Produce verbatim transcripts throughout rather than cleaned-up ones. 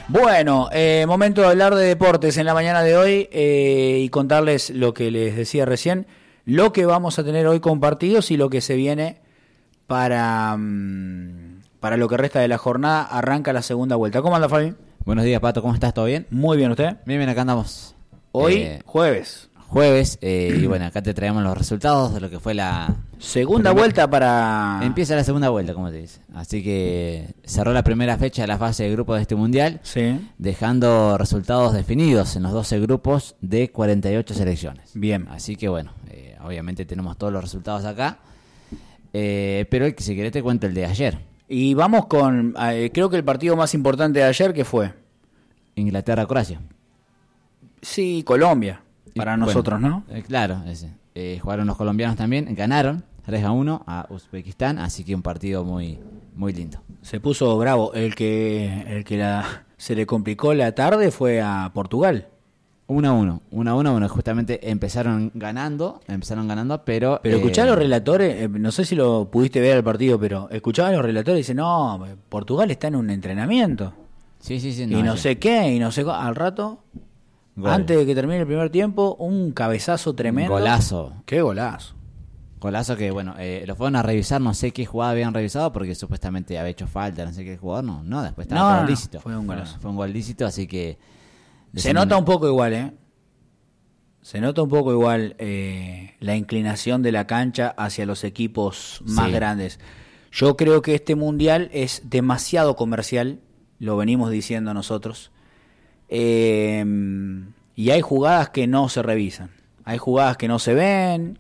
Bueno, eh, momento de hablar de deportes en la mañana de hoy eh, y contarles lo que les decía recién, lo que vamos a tener hoy compartidos y lo que se viene para, um, para lo que resta de la jornada. Arranca la segunda vuelta. ¿Cómo anda, Fabi? Buenos días, Pato, ¿cómo estás? ¿Todo bien? Muy bien, ¿usted? Bien, bien, acá andamos. Hoy, eh, jueves. Jueves, eh, y bueno, acá te traemos los resultados de lo que fue la... Segunda primera... vuelta para... Empieza la segunda vuelta, como te dice. Así que cerró la primera fecha de la fase de grupos de este mundial, sí, dejando resultados definidos en los doce grupos de cuarenta y ocho selecciones. Bien. Así que bueno, eh, obviamente tenemos todos los resultados acá, eh, pero si querés te cuento el de ayer. Y vamos con, eh, creo que el partido más importante de ayer, ¿qué fue? Inglaterra-Croacia. Sí, Colombia. Para Y, nosotros, bueno, ¿no? Eh, claro, ese. Eh, jugaron los colombianos también, ganaron tres a uno a Uzbekistán, así que un partido muy muy lindo. Se puso bravo. El que el que la, se le complicó la tarde fue a Portugal. uno a uno, uno a uno, bueno, justamente empezaron ganando, empezaron ganando, pero... Pero eh, escuchá a los relatores, eh, no sé si lo pudiste ver al partido, pero escuchaba a los relatores y dicen, no, Portugal está en un entrenamiento. Sí, sí, sí. No, y no sé qué, y no sé, al rato... Gol. Antes de que termine el primer tiempo, un cabezazo tremendo. Golazo. Qué golazo. Golazo que, bueno, eh, lo fueron a revisar, no sé qué jugada habían revisado, porque supuestamente había hecho falta, no sé qué jugador, no, no, después estaba no, todo no, lícito. Fue un golazo. No, fue un gol lícito, así que... Se nota un poco igual, ¿eh? Se nota un poco igual eh, la inclinación de la cancha hacia los equipos más sí. grandes. Yo creo que este mundial es demasiado comercial, lo venimos diciendo nosotros. Eh, y hay jugadas que no se revisan, hay jugadas que no se ven.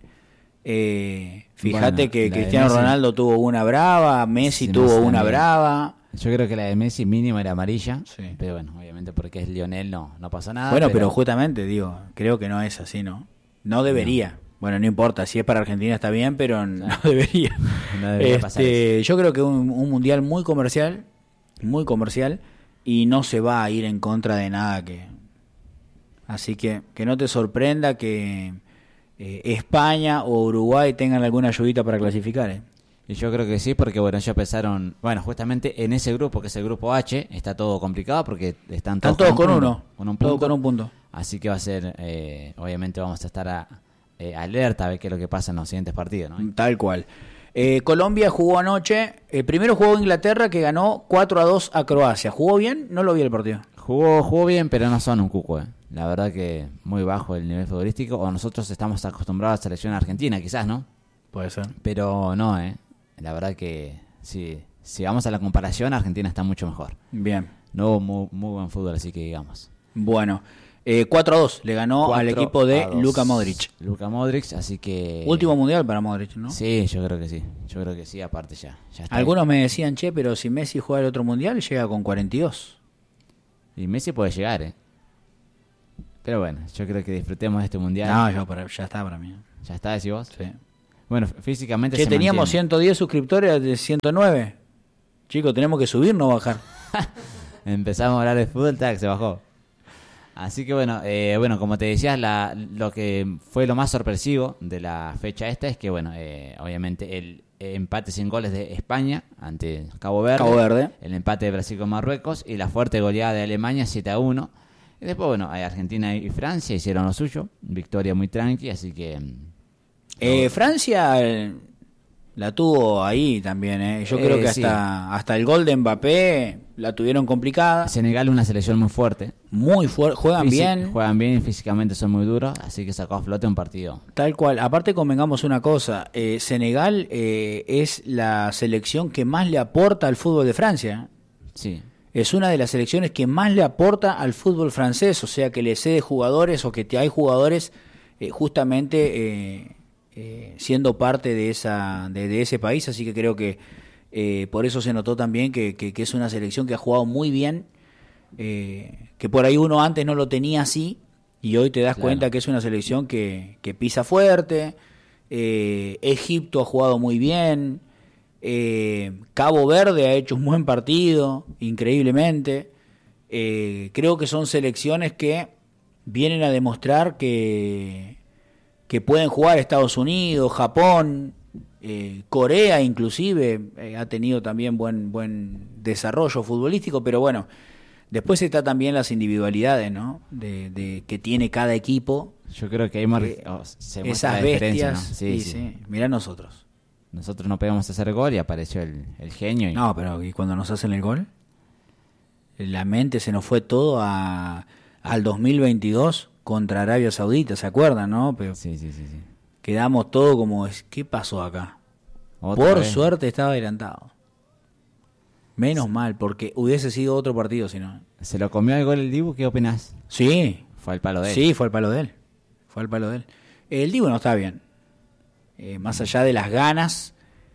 Eh, fíjate bueno, que Cristiano Ronaldo tuvo una brava, Messi sí, tuvo una brava. Yo creo que la de Messi mínimo era amarilla, sí. Pero bueno, obviamente porque es Lionel no, no pasó nada. Bueno, pero... pero justamente digo, creo que no es así, ¿no? No debería. No. Bueno, no importa, si es para Argentina está bien, pero no, no debería. No debería este, pasar eso. Yo creo que un, un mundial muy comercial, muy comercial. Y no se va a ir en contra de nada que... Así que que no te sorprenda que eh, España o Uruguay tengan alguna ayudita para clasificar. ¿eh? Y yo creo que sí, porque bueno, ellos pensaron... Bueno, justamente en ese grupo, que es el grupo H, está todo complicado porque están todos, están todos con, con uno. Con un punto. Todo con un punto. Así que va a ser... Eh, obviamente vamos a estar a, eh, alerta a ver qué es lo que pasa en los siguientes partidos, ¿no? Tal cual. Eh, Colombia jugó anoche, el primero jugó Inglaterra que ganó cuatro a dos a Croacia. ¿Jugó bien? No lo vi el partido. Jugó, jugó bien, pero no son un cuco, eh. La verdad que muy bajo el nivel futbolístico, o nosotros estamos acostumbrados a la selección argentina, quizás, ¿no? Puede ser. Pero no, eh. La verdad que si, si vamos a la comparación, Argentina está mucho mejor. Bien. No hubo muy, muy buen fútbol, así que digamos. Bueno. Eh, cuatro a dos le ganó al equipo de Luka Modric. Luka Modric, así que... Último mundial para Modric, ¿no? Sí, yo creo que sí. Yo creo que sí, aparte ya. ya está Algunos bien. me decían, che, pero si Messi juega el otro mundial, llega con cuarenta y dos. Y Messi puede llegar, ¿eh? Pero bueno, yo creo que disfrutemos de este mundial. No, yo para, ya está para mí. ¿Ya está, decís vos? Sí. Bueno, físicamente che, se teníamos mantiene. ciento diez suscriptores de ciento nueve. Chicos, tenemos que subir, no bajar. Empezamos a hablar de fútbol, tac, se bajó. Así que bueno, eh, bueno, como te decía, la, lo que fue lo más sorpresivo de la fecha esta es que, bueno, eh, obviamente el empate sin goles de España ante Cabo Verde, Cabo Verde, el empate de Brasil con Marruecos y la fuerte goleada de Alemania siete a uno. Y después, bueno, Argentina y Francia hicieron lo suyo, victoria muy tranqui, así que... Eh, Francia eh, la tuvo ahí también, ¿eh? Yo creo Eh, que sí. hasta, hasta el gol de Mbappé la tuvieron complicada. Senegal es una selección muy fuerte. Muy fuerte, juegan Físic- bien. Juegan bien y físicamente son muy duros, así que sacó a flote un partido. Tal cual. Aparte convengamos una cosa, eh, Senegal eh, es la selección que más le aporta al fútbol de Francia. Sí. Es una de las selecciones que más le aporta al fútbol francés, o sea que le cede jugadores o que te hay jugadores eh, justamente eh, eh, siendo parte de esa de, de ese país, así que creo que eh, por eso se notó también que, que, que es una selección que ha jugado muy bien, eh, que por ahí uno antes no lo tenía así y hoy te das Claro. cuenta que es una selección que, que pisa fuerte. eh, Egipto ha jugado muy bien. Eh, Cabo Verde ha hecho un buen partido, increíblemente. Eh, creo que son selecciones que vienen a demostrar que, que pueden jugar Estados Unidos, Japón, eh, Corea inclusive, eh, ha tenido también buen, buen desarrollo futbolístico, pero bueno, Después está también las individualidades, ¿no? De, de que tiene cada equipo. Yo creo que ahí mar- Eh, oh, se muestra esas la diferencia, bestias. ¿no? Sí, sí. Mirá nosotros. Nosotros no podíamos hacer gol y apareció el, el genio. Y... No, pero ¿y cuando nos hacen el gol? La mente se nos fue todo a, al dos mil veintidós contra Arabia Saudita, ¿se acuerdan, no? Pero Sí, sí, sí, sí. quedamos todo como, ¿qué pasó acá? Otra Por vez. suerte estaba adelantado. Menos mal, porque hubiese sido otro partido si no. ¿Se lo comió el gol el Dibu? ¿Qué opinás? Sí, Fue el palo de él. sí, fue el palo de él. Fue el palo de él. El Dibu no está bien. Eh, más allá de las ganas,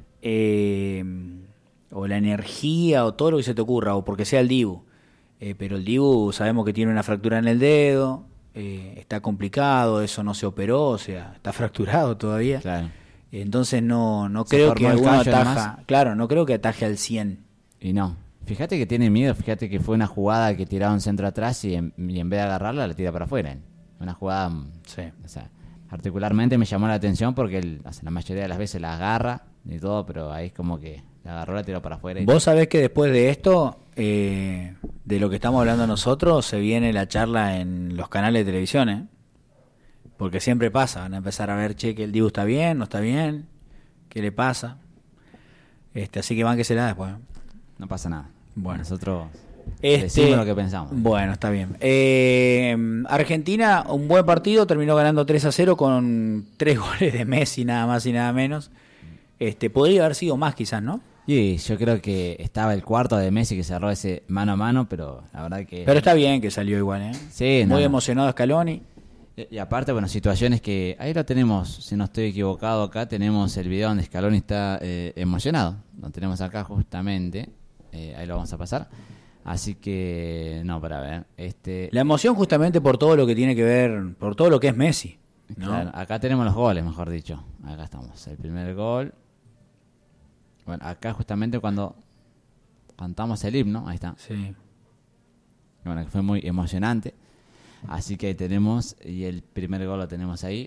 eh, o la energía, o todo lo que se te ocurra, o porque sea el Dibu. Eh, pero el Dibu sabemos que tiene una fractura en el dedo, eh, está complicado, eso no se operó, o sea, está fracturado todavía. Claro. Entonces no, no Se creo que formó el alguno callo ataja. nomás. Claro, no creo que ataje al cien. Y no. Fíjate que tiene miedo. Fíjate que fue una jugada que tiraba un centro atrás y en, y en vez de agarrarla la tira para afuera. Una jugada, mm, Sí. o sea, particularmente me llamó la atención porque él, o sea, la mayoría de las veces la agarra y todo, pero ahí es como que la agarró, la tiró para afuera. Y... Vos sabés que después de esto, eh, de lo que estamos hablando nosotros, se viene la charla en los canales de televisión, ¿eh? Porque siempre pasa, van a empezar a ver, che, que el Dibu está bien, no está bien, qué le pasa. Este, así que van que será después. No pasa nada. Bueno. Nosotros Este, decimos lo que pensamos. Bueno, está bien. Eh, Argentina, un buen partido, terminó ganando tres a cero con tres goles de Messi, nada más y nada menos. Este, podría haber sido más quizás, ¿no? Y yo creo que estaba el cuarto de Messi que cerró ese mano a mano, pero la verdad que... Pero está bien que salió igual, ¿eh? Sí, Muy no. emocionado Scaloni. Y, y aparte, bueno, situaciones que... Ahí lo tenemos, si no estoy equivocado acá, tenemos el video donde Scaloni está eh, emocionado. Lo tenemos acá justamente. Eh, ahí lo vamos a pasar. Así que, no, para ver. Este, La emoción justamente por todo lo que tiene que ver, por todo lo que es Messi, ¿no? claro, acá tenemos los goles, mejor dicho. Acá estamos. El primer gol. Bueno, acá justamente cuando cantamos el himno, ahí está. Sí. Bueno, que fue muy emocionante. Así que tenemos, y el primer gol lo tenemos ahí.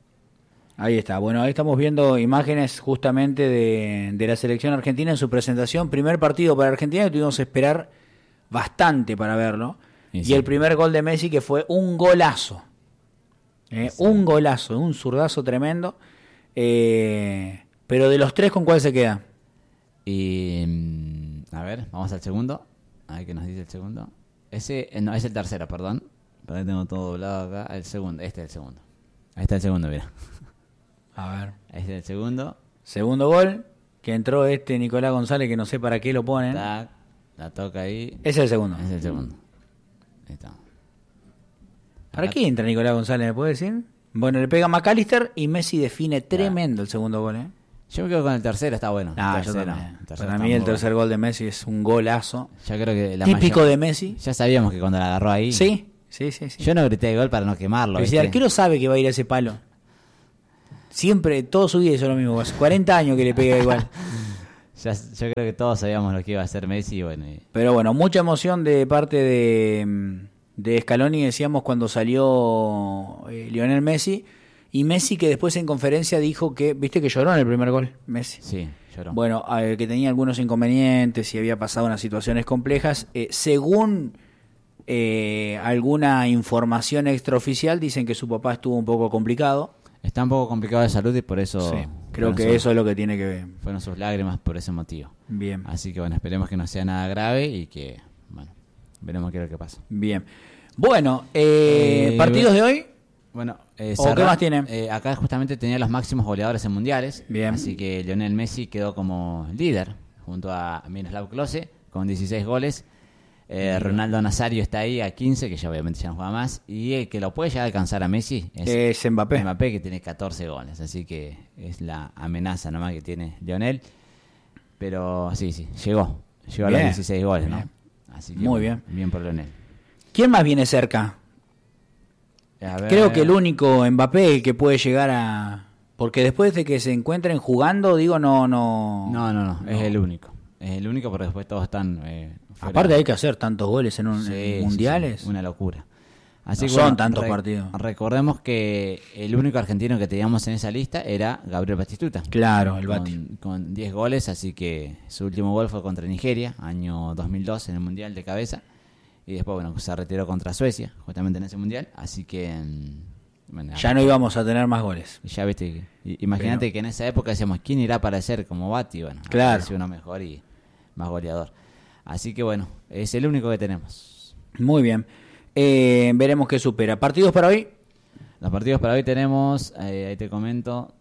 Ahí está. Bueno, ahí estamos viendo imágenes justamente de, de la selección argentina en su presentación. Primer partido para Argentina y tuvimos que esperar bastante para verlo. Y Y, sí. el primer gol de Messi que fue un golazo. Eh, Sí. Un golazo, un zurdazo tremendo. Eh, pero de los tres, ¿con cuál se queda? Y mm, a ver, vamos al segundo. A ver qué nos dice el segundo. Ese, eh, no, es el tercero, perdón. Perdón, tengo todo doblado acá. El segundo, este es el segundo. Ahí está el segundo, mira. A ver. Este es el segundo. Segundo gol, que entró este Nicolás González, que no sé para qué lo ponen. Tac, la toca ahí. Es el segundo. Es el segundo. Ahí está. ¿Para Acá- qué entra Nicolás González, me puede decir? Bueno, le pega a McAllister y Messi define tremendo el segundo gol, ¿eh? Yo me quedo con el tercero, está bueno. Ah, el yo tercero, también. el tercero Para está mí el muy tercer gol de Messi es un golazo. bueno. Yo creo que la Típico mayor- de Messi. Ya sabíamos que cuando la agarró ahí. Sí, sí, sí. sí. Yo no grité gol para no quemarlo. Pero si ¿viste? el arquero sabe que va a ir a ese palo. Siempre, todo su vida hizo lo mismo. Hace cuarenta años que le pega igual. Ya- yo creo que todos sabíamos lo que iba a hacer Messi y bueno. y- Pero bueno, mucha emoción de parte de, de Scaloni, decíamos, cuando salió eh, Lionel Messi. Y Messi que después en conferencia dijo que, viste que lloró en el primer gol, Messi. Sí, lloró. Bueno, eh, que tenía algunos inconvenientes y había pasado unas situaciones complejas. Eh, según eh, alguna información extraoficial, dicen que su papá estuvo un poco complicado. Está un poco complicado de salud y por eso... Sí, creo fueron que sus- eso es lo que tiene que ver. Fueron sus lágrimas por ese motivo. Bien, Así que bueno, esperemos que no sea nada grave y que, bueno, veremos qué es lo que pasa. bien. Bueno, eh, Eh, ¿partidos de hoy? Bueno, eh, ¿O qué más tiene? eh, acá justamente tenía los máximos goleadores en mundiales. Bien. Así que Lionel Messi quedó como líder junto a Miroslav Klose con dieciséis goles. Eh, Ronaldo Nazario está ahí a quince, que ya obviamente ya no juega más. Y el que lo puede llegar a alcanzar a Messi es Es Mbappé. Mbappé, que tiene catorce goles. Así que es la amenaza nomás que tiene Lionel. Pero sí, sí, llegó. Llegó a los Bien, dieciséis goles, ¿no? bien. Así que, Muy bueno, bien. Bien por Lionel. ¿Quién más viene cerca? A ver. Creo que el único Mbappé el que puede llegar a... Porque después de que se encuentren jugando, digo, no... No, No, no, no, es el único. Es el único, pero después todos están. Eh, fuera. Aparte hay que hacer tantos goles en, un, Sí, en sí, mundiales. sí, una locura. Así No que, son tantos partidos. Recordemos que el único argentino que teníamos en esa lista era Gabriel Batistuta. Claro, el Bati. Con, con diez goles, así que su último gol fue contra Nigeria, año dos mil dos, en el Mundial de cabeza. y después, bueno, se retiró contra Suecia, justamente en ese mundial, así que... Bueno, ya no íbamos a tener más goles. Ya viste, imagínate Pero... que en esa época decíamos, ¿quién irá a aparecer como Bati? Bueno, claro. apareció uno mejor y más goleador. Así que bueno, es el único que tenemos. Muy bien. Eh, veremos qué supera. ¿Partidos para hoy? Los partidos para hoy tenemos, eh, ahí te comento,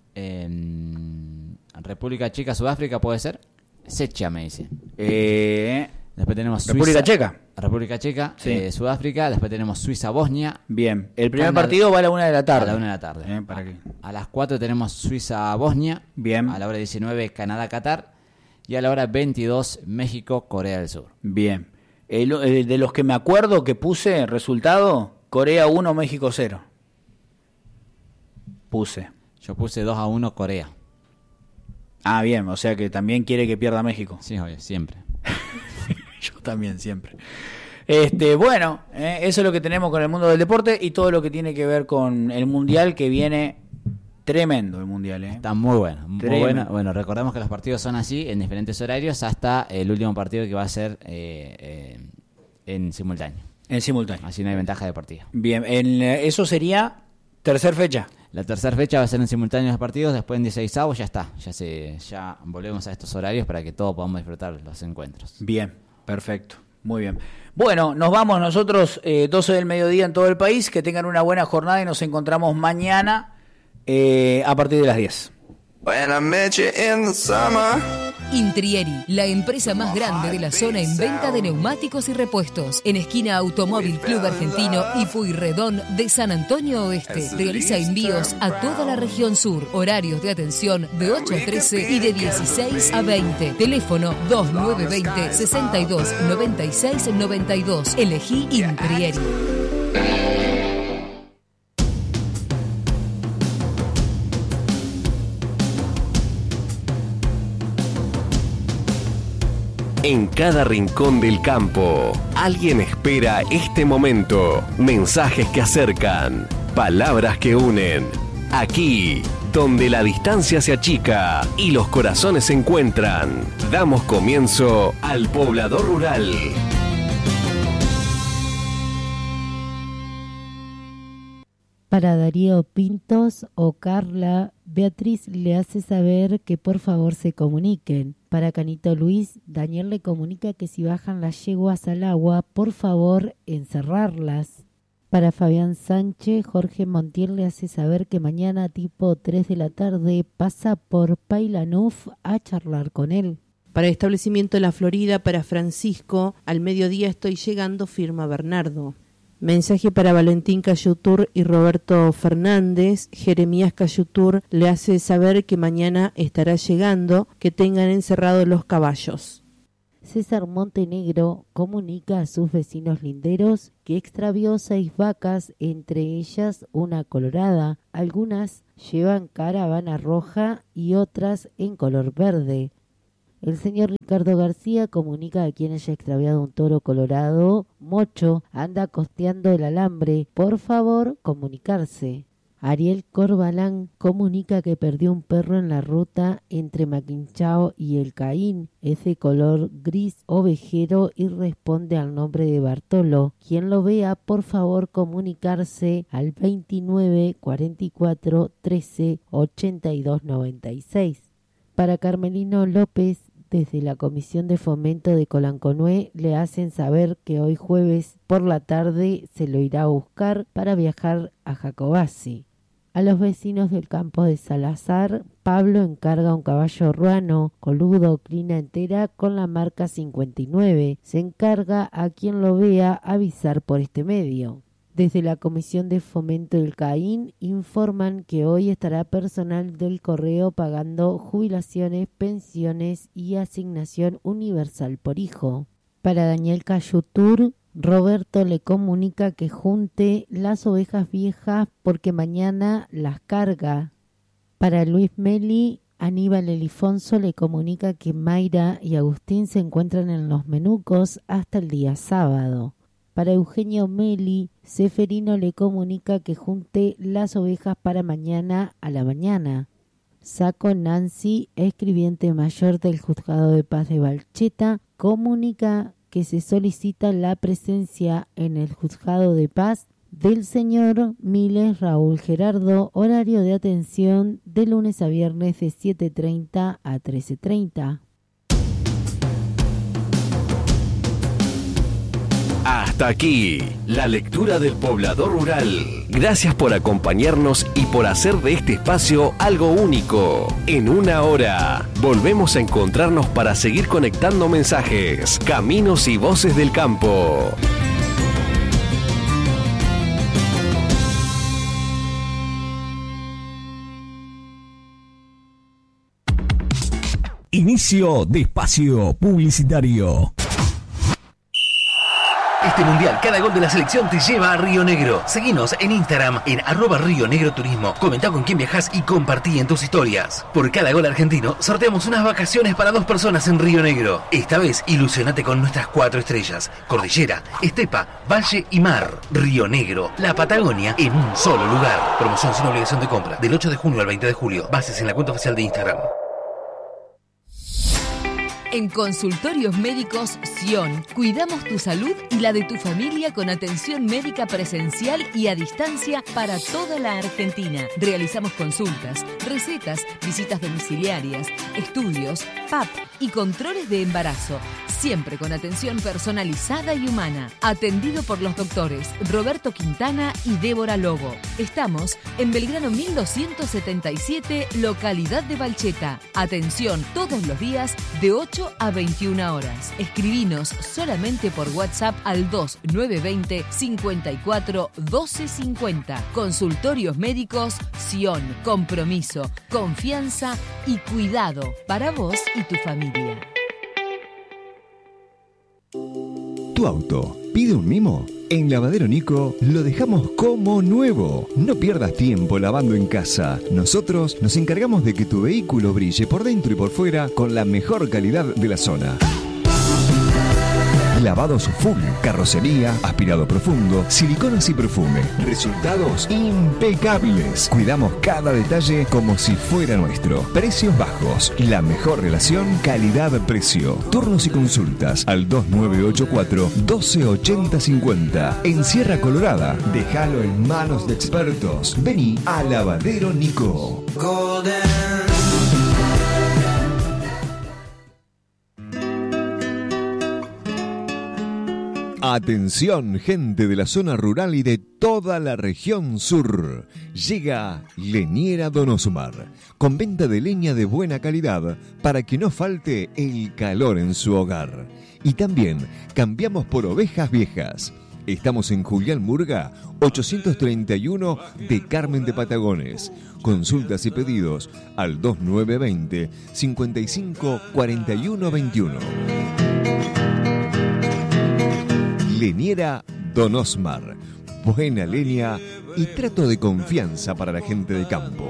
en República Checa, Sudáfrica, ¿puede ser? Secha, me dice. Eh... Después tenemos República Suiza, Checa. República Checa, sí. eh, Sudáfrica. Después tenemos Suiza, Bosnia. Bien. El primer Canadá, partido va a la una de la tarde. A la una de la tarde. Eh, ¿para a, qué? a las cuatro tenemos Suiza, Bosnia. Bien. A la hora diecinueve, Canadá, Qatar. Y a la hora veintidós, México, Corea del Sur. Bien. El, el de los que me acuerdo que puse resultado, Corea uno, México cero. Puse. Yo puse dos a uno, Corea. Ah, bien. O sea que también quiere que pierda México. Sí, obvio, siempre. Yo también, siempre. Este, bueno, eh, eso es lo que tenemos con el mundo del deporte y todo lo que tiene que ver con el Mundial, que viene tremendo el Mundial. Eh. Está muy bueno, muy bueno. Bueno, recordemos que los partidos son así, en diferentes horarios, hasta el último partido que va a ser eh, eh, en simultáneo. En simultáneo. Así no hay ventaja de partido. Bien, en, eso sería tercer fecha. La tercera fecha va a ser en simultáneo los partidos, después en dieciseisavos ya está. Ya, se, ya volvemos a estos horarios para que todos podamos disfrutar los encuentros. Bien. Perfecto, muy bien. Bueno, nos vamos nosotros, eh, doce del mediodía en todo el país. Que tengan una buena jornada y nos encontramos mañana eh, a partir de las diez. Intrieri, la empresa más grande de la zona en venta de neumáticos y repuestos. En esquina Automóvil Club Argentino y Pueyrredón de San Antonio Oeste. Realiza envíos a toda la región sur. Horarios de atención de ocho a trece y de dieciséis a veinte. Teléfono dos nueve dos cero, seis dos nueve seis nueve dos. Elegí Intrieri. En cada rincón del campo, alguien espera este momento. Mensajes que acercan, palabras que unen. Aquí, donde la distancia se achica y los corazones se encuentran, damos comienzo al Poblador Rural. Para Darío Pintos o Carla, Beatriz le hace saber que por favor se comuniquen. Para Canito Luis, Daniel le comunica que si bajan las yeguas al agua, por favor encerrarlas. Para Fabián Sánchez, Jorge Montiel le hace saber que mañana tipo tres de la tarde pasa por Pailanuf a charlar con él. Para Establecimiento La Florida, para Francisco, al mediodía estoy llegando, firma Bernardo. Mensaje para Valentín Cayutur y Roberto Fernández. Jeremías Cayutur le hace saber que mañana estará llegando, que tengan encerrados los caballos. César Montenegro comunica a sus vecinos linderos que extravió seis vacas, entre ellas una colorada. Algunas llevan caravana roja y otras en color verde. El señor Ricardo García comunica a quien haya extraviado un toro colorado: Mocho anda costeando el alambre, por favor comunicarse. Ariel Corbalán comunica que perdió un perro en la ruta entre Maquinchao y El Caín. Es de color gris ovejero y responde al nombre de Bartolo. Quien lo vea, por favor comunicarse al veintinueve cuarenta y cuatro trece ochenta y dos noventa y seis. Para Carmelino López, desde la Comisión de Fomento de Colanconué le hacen saber que hoy jueves por la tarde se lo irá a buscar para viajar a Jacobasi. A los vecinos del campo de Salazar, Pablo encarga un caballo ruano, coludo, crina entera, con la marca cincuenta y nueve. Se encarga a quien lo vea avisar por este medio. Desde la Comisión de Fomento del Caín informan que hoy estará personal del correo pagando jubilaciones, pensiones y asignación universal por hijo. Para Daniel Cayutur, Roberto le comunica que junte las ovejas viejas porque mañana las carga. Para Luis Meli, Aníbal Elifonso le comunica que Mayra y Agustín se encuentran en Los Menucos hasta el día sábado. Para Eugenio Meli, Seferino le comunica que junte las ovejas para mañana a la mañana. Saco Nancy, escribiente mayor del Juzgado de Paz de Valcheta, comunica que se solicita la presencia en el Juzgado de Paz del señor Miles Raúl Gerardo, horario de atención de lunes a viernes de siete treinta a trece treinta. Hasta aquí, la lectura del Poblador Rural. Gracias por acompañarnos y por hacer de este espacio algo único. En una hora, volvemos a encontrarnos para seguir conectando mensajes, caminos y voces del campo. Inicio de espacio publicitario. Este mundial, cada gol de la selección te lleva a Río Negro. Seguinos en Instagram en arroba Río Negro Turismo. Comentá con quién viajás y compartí en tus historias. Por cada gol argentino, sorteamos unas vacaciones para dos personas en Río Negro. Esta vez, ilusionate con nuestras cuatro estrellas: cordillera, estepa, valle y mar. Río Negro, la Patagonia en un solo lugar. Promoción sin obligación de compra. Del ocho de junio al veinte de julio. Bases en la cuenta oficial de Instagram. En Consultorios Médicos Sion, cuidamos tu salud y la de tu familia con atención médica presencial y a distancia para toda la Argentina. Realizamos consultas, recetas, visitas domiciliarias, estudios, P A P y controles de embarazo, siempre con atención personalizada y humana. Atendido por los doctores Roberto Quintana y Débora Lobo. Estamos en Belgrano mil doscientos setenta y siete, localidad de Balcheta. Atención todos los días de ocho a veintiuna horas. Escribinos solamente por WhatsApp al dos nueve dos cero cinco cuatro uno dos cinco cero. Consultorios Médicos Sion. Compromiso, confianza y cuidado para vos y tu familia. ¿Tu auto pide un mimo? En Lavadero Nico lo dejamos como nuevo. No pierdas tiempo lavando en casa. Nosotros nos encargamos de que tu vehículo brille por dentro y por fuera con la mejor calidad de la zona. Lavados full, carrocería, aspirado profundo, siliconas y perfume. Resultados impecables. Cuidamos cada detalle como si fuera nuestro. Precios bajos. La mejor relación calidad-precio. Turnos y consultas al dos nueve ocho cuatro, uno dos ocho cero cinco cero. En Sierra Colorada, déjalo en manos de expertos. Vení a Lavadero Nico. Golden. Atención, gente de la zona rural y de toda la región sur. Llega Leñera Donosmar, con venta de leña de buena calidad para que no falte el calor en su hogar. Y también cambiamos por ovejas viejas. Estamos en Julián Murga, ochocientos treinta y uno de Carmen de Patagones. Consultas y pedidos al dos nueve dos cero, cinco cinco cuatro uno dos uno. Leñera Donosmar. Buena leña y trato de confianza para la gente de campo.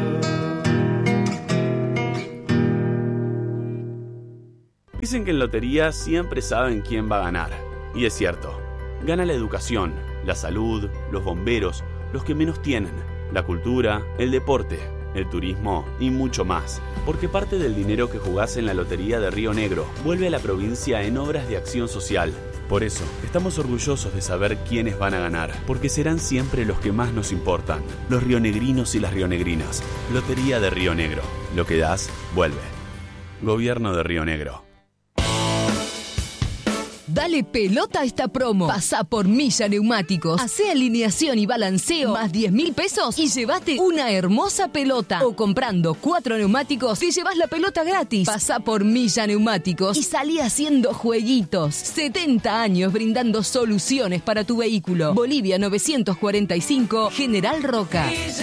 Dicen que en lotería siempre saben quién va a ganar. Y es cierto. Gana la educación, la salud, los bomberos, los que menos tienen, la cultura, el deporte, el turismo y mucho más. Porque parte del dinero que jugás en la Lotería de Río Negro vuelve a la provincia en obras de acción social. Por eso, estamos orgullosos de saber quiénes van a ganar, porque serán siempre los que más nos importan, los rionegrinos y las rionegrinas. Lotería de Río Negro. Lo que das, vuelve. Gobierno de Río Negro. Dale pelota a esta promo. Pasá por Milla Neumáticos. Hacé alineación y balanceo más diez mil pesos y llévate una hermosa pelota. O comprando cuatro neumáticos te llevas la pelota gratis. Pasá por Milla Neumáticos y salí haciendo jueguitos. setenta años brindando soluciones para tu vehículo. Bolivia novecientos cuarenta y cinco, General Roca.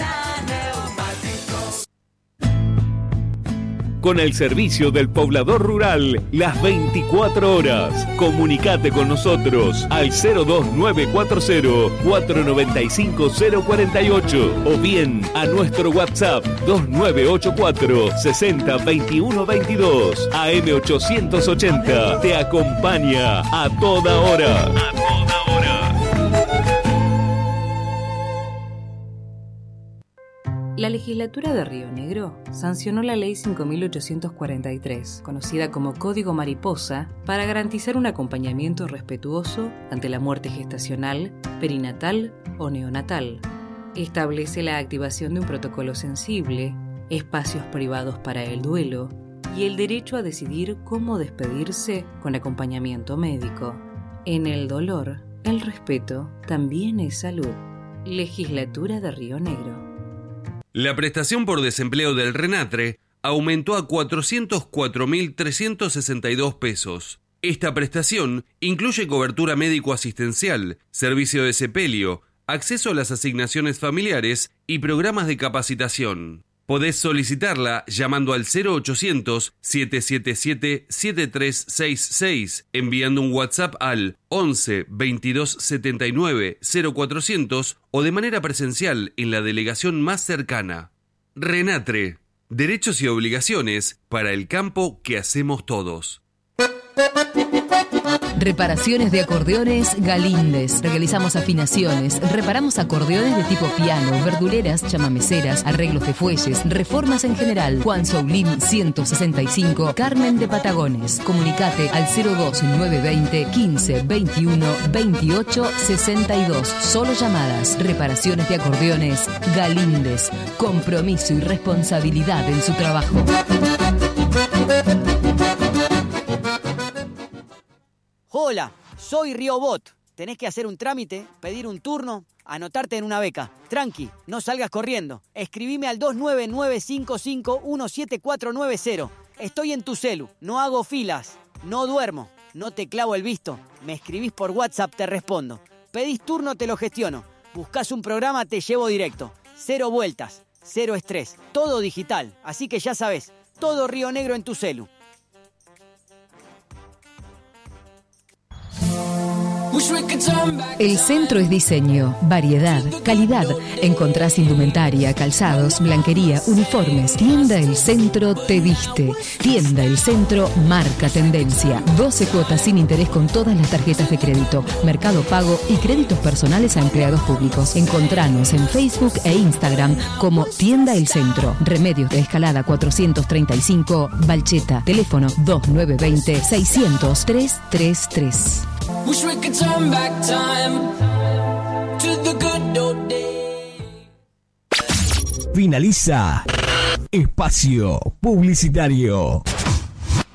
Con el servicio del Poblador Rural, las veinticuatro horas. Comunicate con nosotros al cero dos nueve cuatro cero, cuatro nueve cinco, cero cuatro ocho o bien a nuestro WhatsApp dos nueve ocho cuatro, seis cero dos uno dos dos. A M ochocientos ochenta te acompaña a toda hora. A toda hora. La legislatura de Río Negro sancionó la Ley cinco mil ochocientos cuarenta y tres, conocida como Código Mariposa, para garantizar un acompañamiento respetuoso ante la muerte gestacional, perinatal o neonatal. Establece la activación de un protocolo sensible, espacios privados para el duelo y el derecho a decidir cómo despedirse con acompañamiento médico. En el dolor, el respeto también es salud. Legislatura de Río Negro. La prestación por desempleo del RENATRE aumentó a cuatrocientos cuatro mil trescientos sesenta y dos pesos. Esta prestación incluye cobertura médico-asistencial, servicio de sepelio, acceso a las asignaciones familiares y programas de capacitación. Podés solicitarla llamando al cero ochocientos, siete siete siete, siete tres seis seis, enviando un WhatsApp al once, veintidós setenta y nueve, cero cuatrocientos o de manera presencial en la delegación más cercana. RENATRE, derechos y obligaciones para el campo que hacemos todos. Reparaciones de acordeones Galíndez. Realizamos afinaciones, reparamos acordeones de tipo piano, verduleras, chamameceras, arreglos de fuelles, reformas en general. Juan Soulín ciento sesenta y cinco, Carmen de Patagones. Comunicate al cero dos nueve veinte, quince, veintiuno, veintiocho, sesenta y dos. Solo llamadas. Reparaciones de acordeones Galíndez. Compromiso y responsabilidad en su trabajo. Hola, soy Riobot. Tenés que hacer un trámite, pedir un turno, anotarte en una beca. Tranqui, no salgas corriendo. Escribime al dos nueve nueve cinco cinco uno siete cuatro nueve cero. Estoy en tu celu, no hago filas, no duermo, no te clavo el visto. Me escribís por WhatsApp, te respondo. Pedís turno, te lo gestiono. Buscás un programa, te llevo directo. Cero vueltas, cero estrés, todo digital. Así que ya sabés, todo Río Negro en tu celu. El centro es diseño, variedad, calidad. Encontrás indumentaria, calzados, blanquería, uniformes. Tienda El Centro te viste. Tienda El Centro marca tendencia. doce cuotas sin interés con todas las tarjetas de crédito, Mercado Pago y créditos personales a empleados públicos. Encontranos en Facebook e Instagram como Tienda El Centro. Remedios de Escalada cuatrocientos treinta y cinco, Balcheta. Teléfono dos nueve veinte, seiscientos, trescientos treinta y tres. Wish we could turn back time to the good old days. Finaliza Espacio Publicitario.